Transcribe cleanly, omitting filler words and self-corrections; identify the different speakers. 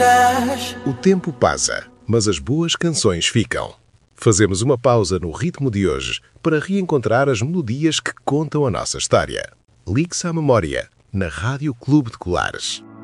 Speaker 1: Colares.
Speaker 2: O tempo passa, mas as boas canções ficam. Fazemos uma pausa no ritmo de hoje para reencontrar as melodias que contam a nossa história. Ligue-se à memória, na Rádio Clube de Colares.